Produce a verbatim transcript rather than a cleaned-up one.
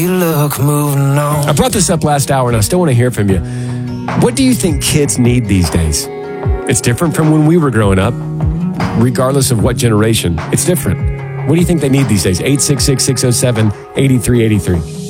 You look moving on. I brought this up last hour, and I still want to hear from you. What do you think kids need these days? It's different from when we were growing up, regardless of what generation. It's different. What do you think they need these days? eight six six, six oh seven, eight three eight three.